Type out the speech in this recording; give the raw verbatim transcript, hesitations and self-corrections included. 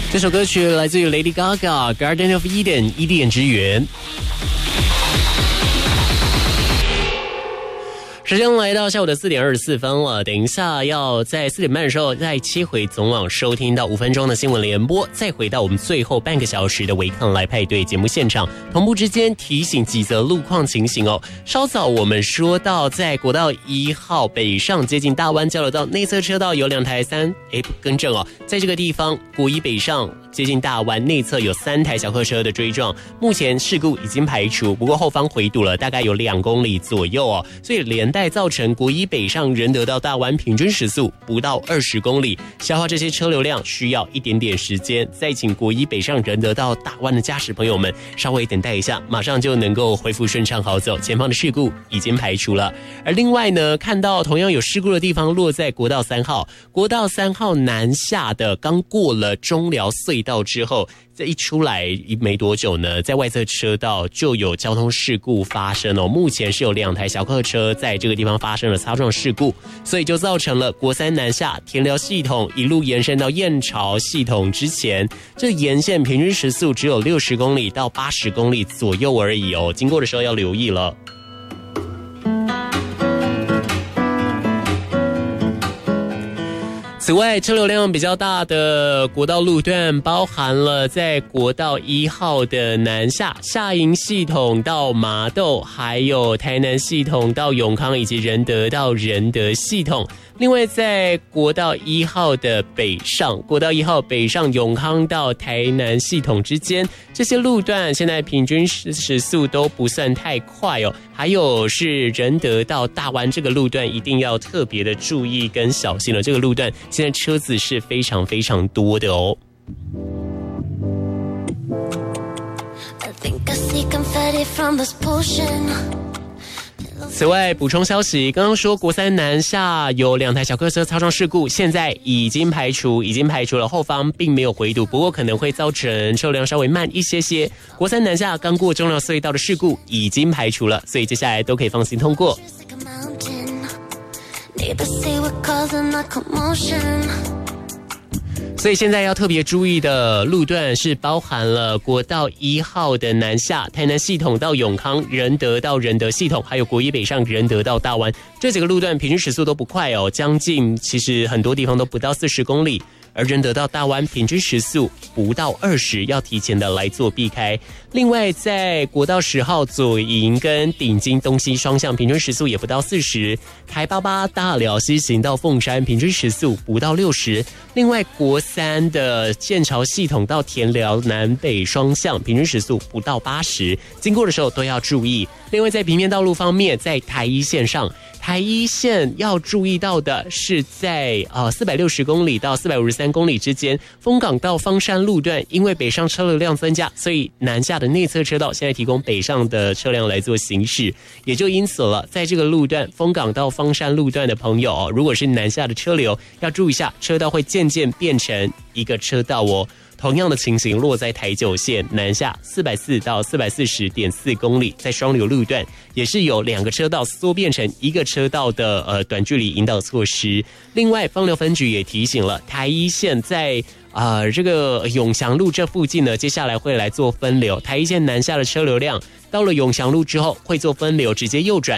这首歌曲来自于 Lady Gaga Garden of Eden 伊甸之园。时间来到下午的四点二十四分了，等一下要在四点半的时候再切回总网收听到五分钟的新闻联播，再回到我们最后半个小时的维康来派对节目现场，同步之间提醒几则路况情形哦。稍早我们说到，在国道一号北上接近大湾交流道内侧车道有两台三，哎，更正哦，在这个地方国一北上接近大湾内侧有三台小客车的追撞，目前事故已经排除，不过后方回堵了大概有两公里左右哦，所以连带造成国一北上仁德到大湾平均时速不到二十公里，消化这些车流量需要一点点时间，再请国一北上仁德到大湾的驾驶朋友们稍微等待一下，马上就能够恢复顺畅好走，前方的事故已经排除了。而另外呢，看到同样有事故的地方落在国道三号，国道三号南下的刚过了中寮隧道之后，这一出来没多久呢，在外侧车道就有交通事故发生哦。目前是有两台小客车在这个地方发生了擦撞事故，所以就造成了国三南下田寮系统一路延伸到燕巢系统之前，这沿线平均时速只有六十公里到八十公里左右而已哦，经过的时候要留意了。此外，车流量比较大的国道路段包含了在国道一号的南下下营系统到麻豆，还有台南系统到永康，以及仁德到仁德系统。另外，在国道一号的北上，国道一号北上永康到台南系统之间，这些路段现在平均时速都不算太快哦。还有是仁德到大湾这个路段，一定要特别的注意跟小心了。这个路段现在车子是非常非常多的哦。I think I see confetti from this potion.此外，补充消息，刚刚说国三南下有两台小客车擦撞事故，现在已经排除，已经排除了，后方并没有回堵，不过可能会造成车流稍微慢一些些。国三南下刚过中寮隧道的事故已经排除了，所以接下来都可以放心通过。所以现在要特别注意的路段是包含了国道一号的南下台南系统到永康，仁德到仁德系统，还有国一北上仁德到大湾，这几个路段平均时速都不快哦，将近其实很多地方都不到四十公里。而仁德到大湾平均时速不到二十，要提前的来做避开。另外，在国道十号左营跟顶金东西双向平均时速也不到四十，台八八大寮西行到凤山平均时速不到六十。另外，国三的剑桥系统到田寮南北双向平均时速不到八十，经过的时候都要注意。另外，在平面道路方面，在台一线上。台一线要注意到的是在呃四百六十公里到四百五十三公里之间，丰港到芳山路段，因为北上车流量增加，所以南下的内侧车道现在提供北上的车辆来做行驶，也就因此了，在这个路段丰港到芳山路段的朋友、哦、如果是南下的车流，要注意一下，车道会渐渐变成一个车道哦。同样的情形落在台九线南下四百四到四百四十点四公里，在双流路段也是有两个车道缩变成一个车道的呃短距离引导措施。另外，芳寮分局也提醒了台一线在啊、呃，这个永祥路这附近呢，接下来会来做分流。台一线南下的车流量到了永祥路之后会做分流，直接右转